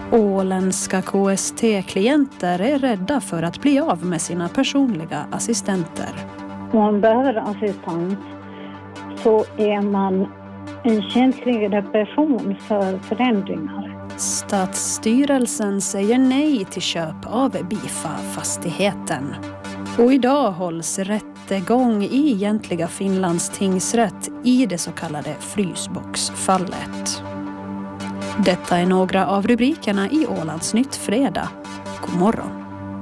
Åländska KST-klienter är rädda för att bli av med sina personliga assistenter. Om man behöver assistans så är man en känsligare person för förändringar. Stadsstyrelsen säger nej till köp av Bifa-fastigheten. Och idag hålls rättegång i egentliga Finlands tingsrätt i det så kallade frysboxfallet. Detta är några av rubrikerna i Ålandsnytt fredag. God morgon.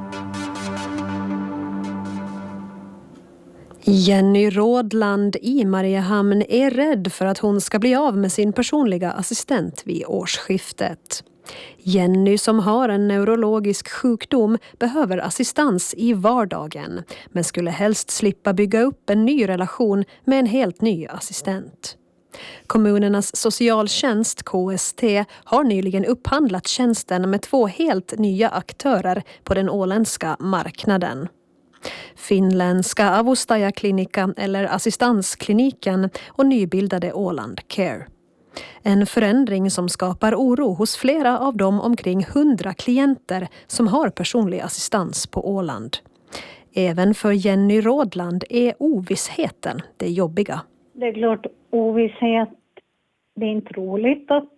Jenny Rådland i Mariehamn är rädd för att hon ska bli av med sin personliga assistent vid årsskiftet. Jenny, som har en neurologisk sjukdom, behöver assistans i vardagen men skulle helst slippa bygga upp en ny relation med en helt ny assistent. Kommunernas socialtjänst KST har nyligen upphandlat tjänsten med 2 helt nya aktörer på den åländska marknaden. Finländska Avustaja Klinika eller Assistanskliniken och nybildade Åland Care. En förändring som skapar oro hos flera av de omkring 100 klienter som har personlig assistans på Åland. Även för Jenny Rådland är ovissheten det jobbiga. Det är klart, ovisshet, det är inte roligt och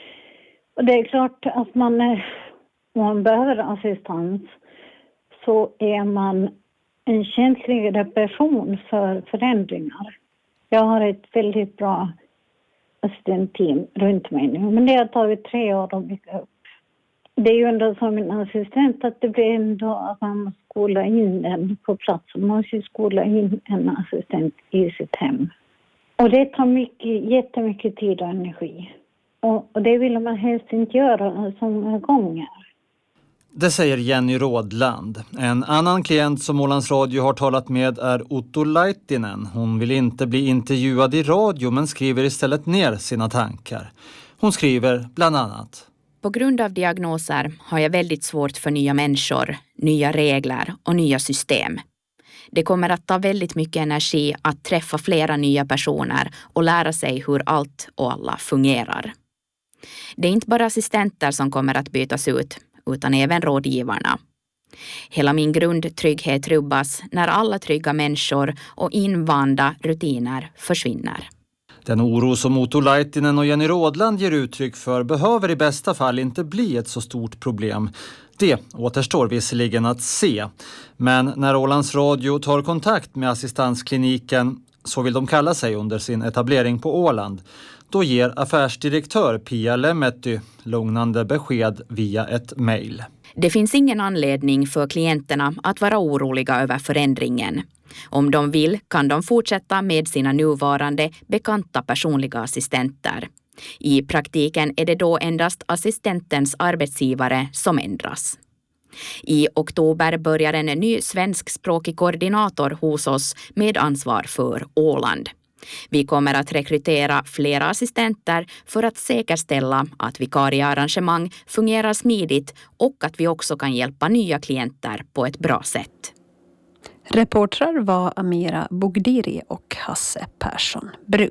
det är klart att om man behöver assistans så är man en känsligare person för förändringar. Jag har ett väldigt bra assistentteam runt mig nu, men det har tagit 3 år att bygga upp. Det är ju ändå som en assistent att det blir ändå att man måste skola in den på plats. Man måste skola in en assistent i sitt hem. Och det tar jättemycket tid och energi. Och det vill man helst inte göra så många gånger. Det säger Jenny Rådland. En annan klient som Ålands Radio har talat med är Otto Laitinen. Hon vill inte bli intervjuad i radio men skriver istället ner sina tankar. Hon skriver bland annat: På grund av diagnoser har jag väldigt svårt för nya människor, nya regler och nya system. Det kommer att ta väldigt mycket energi att träffa flera nya personer och lära sig hur allt och alla fungerar. Det är inte bara assistenter som kommer att bytas ut, utan även rådgivarna. Hela min grundtrygghet rubbas när alla trygga människor och invanda rutiner försvinner. Den oro som Otto Laitinen och Jenny Rådland ger uttryck för behöver i bästa fall inte bli ett så stort problem. Det återstår visserligen att se. Men när Ålands Radio tar kontakt med assistanskliniken, så vill de kalla sig under sin etablering på Åland, då ger affärsdirektör Pia Lemmetty lugnande besked via ett mejl. Det finns ingen anledning för klienterna att vara oroliga över förändringen. Om de vill kan de fortsätta med sina nuvarande bekanta personliga assistenter. I praktiken är det då endast assistentens arbetsgivare som ändras. I oktober börjar en ny svenskspråkig koordinator hos oss med ansvar för Åland. Vi kommer att rekrytera flera assistenter för att säkerställa att vikariearrangemang fungerar smidigt och att vi också kan hjälpa nya klienter på ett bra sätt. Reportrar var Amira Bogdiri och Hasse Persson Bru.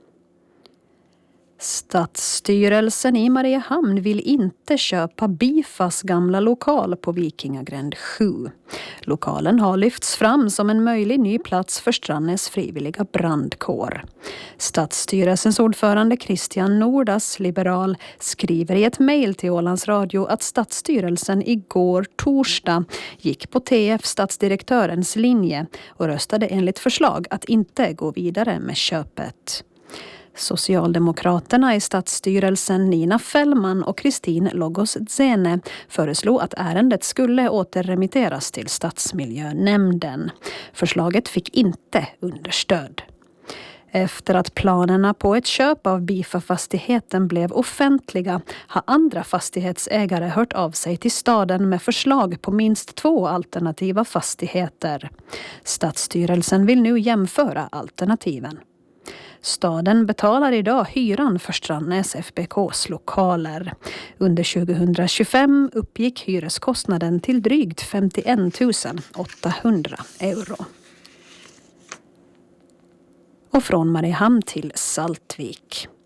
Stadsstyrelsen i Mariehamn vill inte köpa Bifas gamla lokal på Vikingagränd 7. Lokalen har lyfts fram som en möjlig ny plats för Strannäs frivilliga brandkår. Stadsstyrelsens ordförande Christian Nordas, liberal, skriver i ett mejl till Ålands Radio att stadsstyrelsen igår torsdag gick på TF stadsdirektörens linje och röstade enligt förslag att inte gå vidare med köpet. Socialdemokraterna i stadsstyrelsen Nina Fällman och Kristin Logos-Zene föreslog att ärendet skulle återremitteras till stadsmiljönämnden. Förslaget fick inte understöd. Efter att planerna på ett köp av Bifa-fastigheten blev offentliga har andra fastighetsägare hört av sig till staden med förslag på minst 2 alternativa fastigheter. Stadsstyrelsen vill nu jämföra alternativen. Staden betalar idag hyran för Strannäs FBKs lokaler. Under 2025 uppgick hyreskostnaden till drygt 51 800 euro. Och från Mariehamn till Saltvik.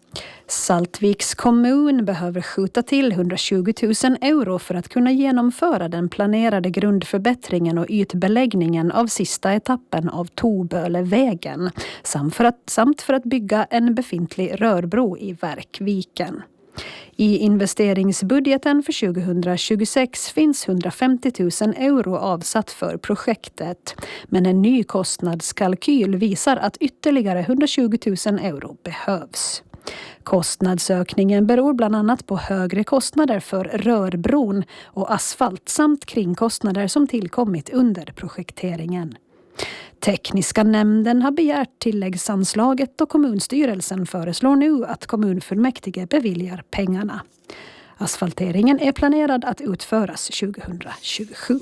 Saltviks kommun behöver skjuta till 120 000 euro för att kunna genomföra den planerade grundförbättringen och ytbeläggningen av sista etappen av Tobölevägen samt för att bygga en befintlig rörbro i Verkviken. I investeringsbudgeten för 2026 finns 150 000 euro avsatt för projektet, men en ny kostnadskalkyl visar att ytterligare 120 000 euro behövs. Kostnadsökningen beror bland annat på högre kostnader för rörbron och asfalt samt kringkostnader som tillkommit under projekteringen. Tekniska nämnden har begärt tilläggsanslaget och kommunstyrelsen föreslår nu att kommunfullmäktige beviljar pengarna. Asfalteringen är planerad att utföras 2027.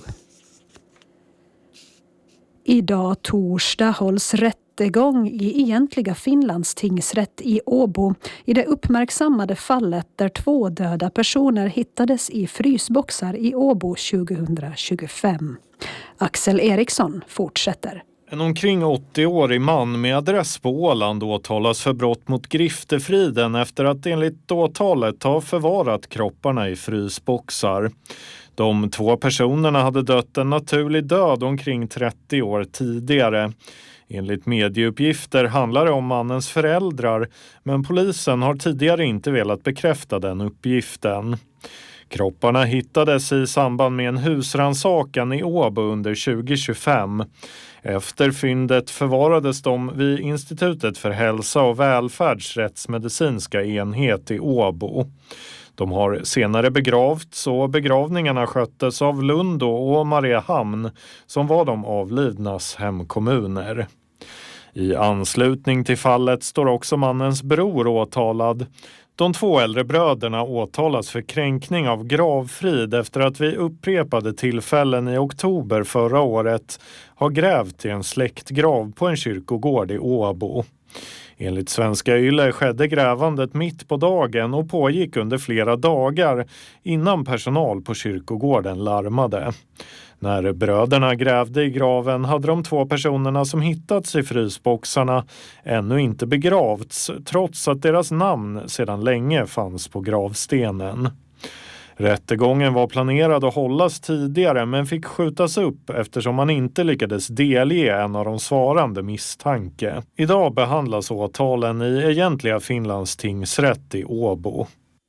Idag torsdag hålls rättegång i egentliga Finlands tingsrätt i Åbo i det uppmärksammade fallet där 2 döda personer hittades i frysboxar i Åbo 2025. Axel Eriksson fortsätter. En omkring 80-årig man med adress på Åland åtalas för brott mot griftefriden efter att enligt åtalet ha förvarat kropparna i frysboxar. De 2 personerna hade dött en naturlig död omkring 30 år tidigare. Enligt medieuppgifter handlar det om mannens föräldrar, men polisen har tidigare inte velat bekräfta den uppgiften. Kropparna hittades i samband med en husrannsakan i Åbo under 2025. Efter fyndet förvarades de vid Institutet för hälsa och välfärdsrättsmedicinska enhet i Åbo. De har senare begravts och begravningarna sköttes av Lundå och Mariehamn som var de avlidnas hemkommuner. I anslutning till fallet står också mannens bror åtalad. De 2 äldre bröderna åtalas för kränkning av gravfrid efter att vid upprepade tillfällen i oktober förra året har grävt i en släktgrav på en kyrkogård i Åbo. Enligt Svenska Yle skedde grävandet mitt på dagen och pågick under flera dagar innan personal på kyrkogården larmade. När bröderna grävde i graven hade de 2 personerna som hittats i frysboxarna ännu inte begravts, trots att deras namn sedan länge fanns på gravstenen. Rättegången var planerad att hållas tidigare men fick skjutas upp eftersom man inte lyckades delge en av de svarande misstanke. Idag behandlas åtalen i egentliga Finlands tingsrätt i Åbo.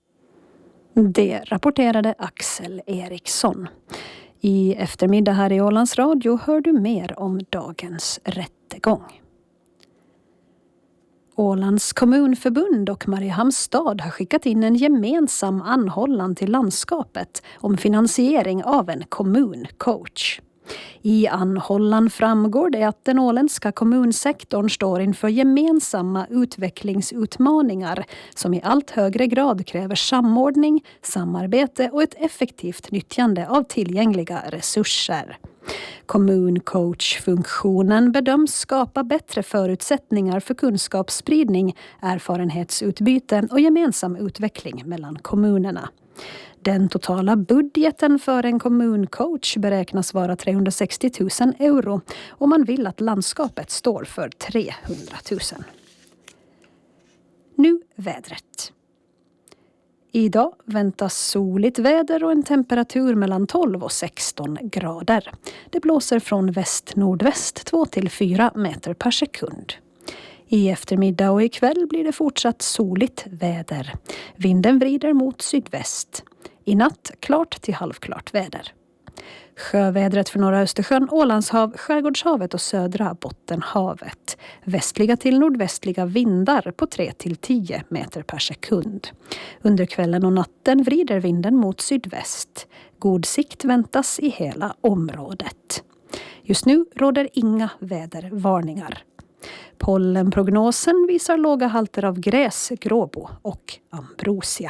Det rapporterade Axel Eriksson. I eftermiddag här i Ålands Radio hör du mer om dagens rättegång. Ålands kommunförbund och Mariehamns stad har skickat in en gemensam anhållan till landskapet om finansiering av en kommuncoach. I anhållan framgår det att den åländska kommunsektorn står inför gemensamma utvecklingsutmaningar som i allt högre grad kräver samordning, samarbete och ett effektivt nyttjande av tillgängliga resurser. Kommuncoach-funktionen bedöms skapa bättre förutsättningar för kunskapsspridning, erfarenhetsutbyten och gemensam utveckling mellan kommunerna. Den totala budgeten för en kommuncoach beräknas vara 360 000 euro och man vill att landskapet står för 300 000. Nu vädret. Idag väntas soligt väder och en temperatur mellan 12 och 16 grader. Det blåser från väst-nordväst 2-4 meter per sekund. I eftermiddag och ikväll blir det fortsatt soligt väder. Vinden vrider mot sydväst. I natt klart till halvklart väder. Sjövädret för norra Östersjön, Ålandshav, Skärgårdshavet och södra Bottenhavet. Västliga till nordvästliga vindar på 3-10 meter per sekund. Under kvällen och natten vrider vinden mot sydväst. God sikt väntas i hela området. Just nu råder inga vädervarningar. Pollenprognosen visar låga halter av gräs, gråbo och ambrosia.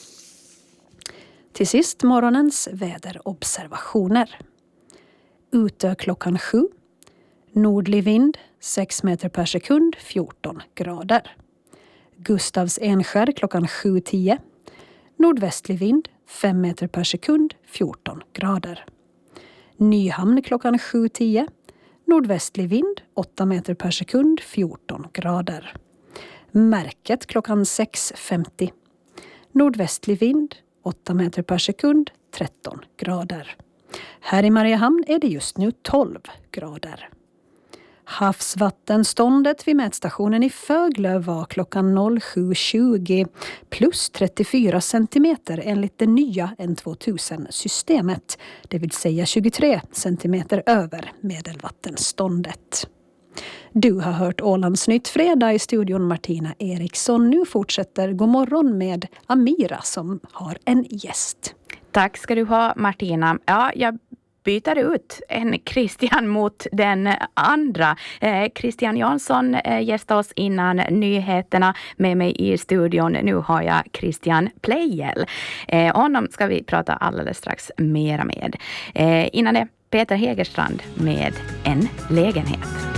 Till sist morgonens väderobservationer. Ute klockan 7. Nordlig vind 6 meter per sekund 14 grader. Gustavs Enskär klockan 7:10. Nordvästlig vind 5 meter per sekund 14 grader. Nyhamn klockan 7:10. Nordvästlig vind 8 meter per sekund 14 grader. Märket klockan 6.50. Nordvästlig vind, 8 meter per sekund, 13 grader. Här i Mariehamn är det just nu 12 grader. Havsvattenståndet vid mätstationen i Föglö var klockan 07.20 plus 34 centimeter enligt det nya N2000-systemet, det vill säga 23 centimeter över medelvattenståndet. Du har hört Ålandsnytt fredag i studion Martina Eriksson. Nu fortsätter God morgon med Amira som har en gäst. Tack ska du ha Martina. Ja, jag byter ut en Christian mot den andra. Christian Jansson gästade oss innan nyheterna. Med mig i studion nu har jag Christian Pleijel. Honom ska vi prata alldeles strax mera med. Innan det Peter Hägerstrand med En lägenhet.